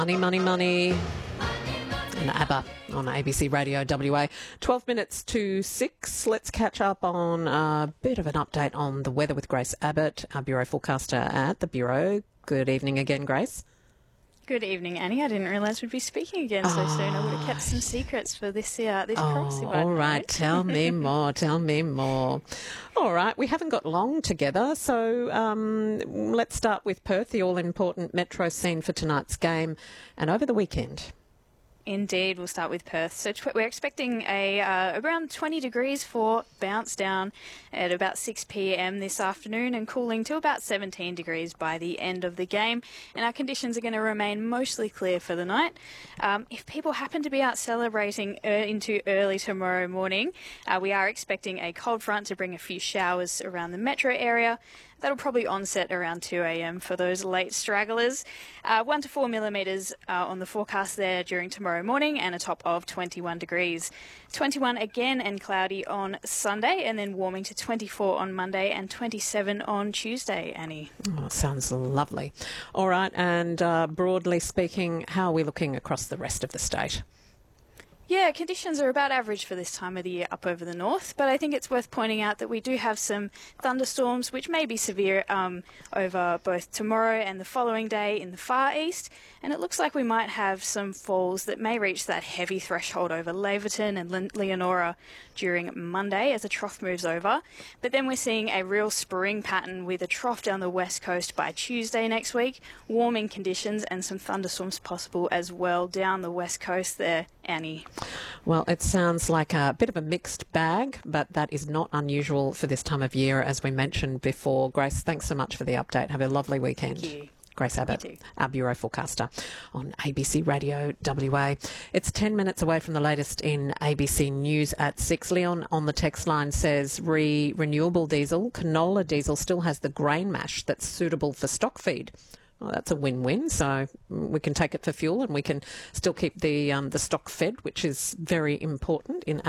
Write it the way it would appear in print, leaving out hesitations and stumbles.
Money, money, money. And ABBA on ABC Radio WA. 12 minutes to 6. Let's catch up on a bit of an update on the weather with Grace Abbott, our Bureau forecaster at the Bureau. Good evening again, Grace. Good evening, Annie. I didn't realise we'd be speaking again so soon. I would have kept some secrets for this proxy one. All right, tell me more, tell me more. All right, we haven't got long together, so let's start with Perth, the all-important metro scene for tonight's game and over the weekend. Indeed, we'll start with Perth. So we're expecting around 20 degrees for bounce down at about 6 p.m. this afternoon and cooling to about 17 degrees by the end of the game. And our conditions are going to remain mostly clear for the night. If people happen to be out celebrating into early tomorrow morning, we are expecting a cold front to bring a few showers around the metro area. That'll probably onset around 2 a.m. for those late stragglers. 1 to 4 millimetres on the forecast there during tomorrow morning and a top of 21 degrees. 21 again and cloudy on Sunday and then warming to 24 on Monday and 27 on Tuesday, Annie. Oh, sounds lovely. All right, and broadly speaking, how are we looking across the rest of the state? Yeah, conditions are about average for this time of the year up over the north, but I think it's worth pointing out that we do have some thunderstorms which may be severe over both tomorrow and the following day in the far east, and it looks like we might have some falls that may reach that heavy threshold over Laverton and Leonora during Monday as a trough moves over, but then we're seeing a real spring pattern with a trough down the west coast by Tuesday next week, warming conditions and some thunderstorms possible as well down the west coast there, Annie. Well, it sounds like a bit of a mixed bag, but that is not unusual for this time of year, as we mentioned before. Grace, thanks so much for the update. Have a lovely weekend. Thank you. Grace Abbott, our Bureau forecaster on ABC Radio WA. It's 10 minutes away from the latest in ABC News at 6. Leon on the text line says renewable diesel, canola diesel still has the grain mash that's suitable for stock feed. Well, that's a win-win. So we can take it for fuel and we can still keep the stock fed, which is very important in